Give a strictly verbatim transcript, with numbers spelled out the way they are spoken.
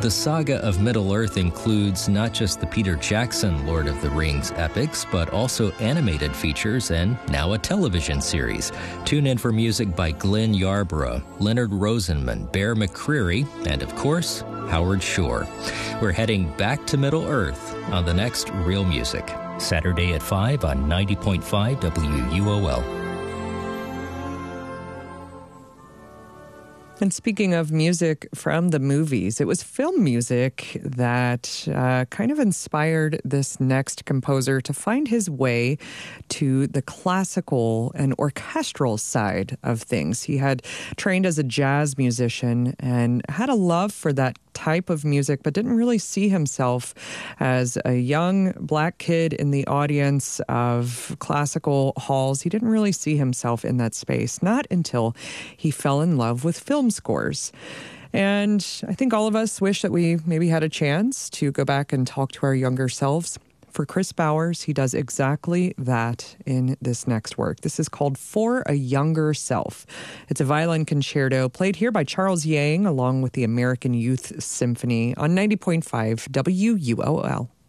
The saga of Middle-earth includes not just the Peter Jackson Lord of the Rings epics, but also animated features and now a television series. Tune in for music by Glenn Yarborough, Leonard Rosenman, Bear McCreary, and of course, Howard Shore. We're heading back to Middle-earth on the next Real Music, Saturday at five on ninety point five W U O L. And speaking of music from the movies, it was film music that uh, kind of inspired this next composer to find his way to the classical and orchestral side of things. He had trained as a jazz musician and had a love for that type of music, but didn't really see himself as a young black kid in the audience of classical halls. He didn't really see himself in that space, not until he fell in love with film scores. And I think all of us wish that we maybe had a chance to go back and talk to our younger selves. For Chris Bowers, he does exactly that in this next work. This is called For a Younger Self. It's a violin concerto played here by Charles Yang along with the American Youth Symphony on ninety point five W U O L.